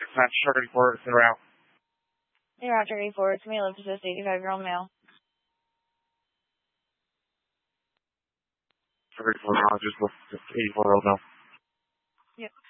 That's Shark 84, it's in route. Hey, Roger 84, it's me, Lip Assist, 85-year-old male. Shark 84, just 84-year-old male. Yep.